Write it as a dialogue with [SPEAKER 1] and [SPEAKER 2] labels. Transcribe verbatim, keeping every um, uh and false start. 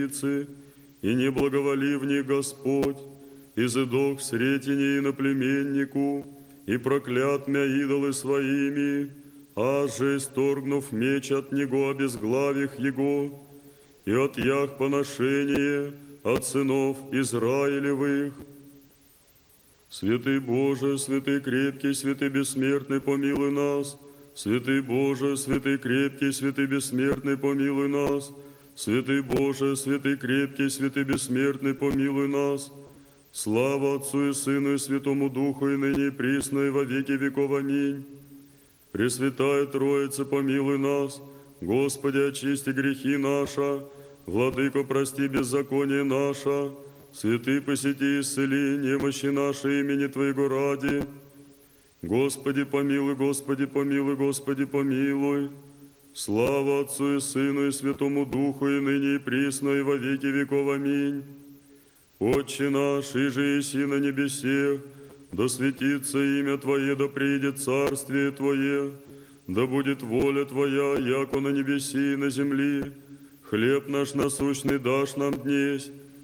[SPEAKER 1] и не благоволи в них Господь, изыдох сретение иноплеменнику, и проклят мя идолы своими, а же, исторгнув меч от него, обезглавих его, и от ях поношение от сынов Израилевых. Святый Боже, святый крепкий, святый бессмертный, помилуй нас. Святый Боже, святый крепкий, святый бессмертный, помилуй нас. Святый Боже, святый крепкий, святый бессмертный, помилуй нас. Слава Отцу и Сыну и Святому Духу, и ныне и присно, и во веки веков. Аминь. Пресвятая Троица, помилуй нас. Господи, очисти грехи наши. Владыко, прости беззаконие наше. Святый, посети и исцели немощи наши имени Твоего ради. Господи, помилуй, Господи, помилуй, Господи, помилуй. Слава Отцу и Сыну и Святому Духу, и ныне и присно, и во веки веков. Аминь. Отче наш, иже еси на небесех, да светится имя Твое, да приидет царствие Твое, да будет воля Твоя, яко на небеси и на земли. Хлеб наш насущный дашь нам днесь,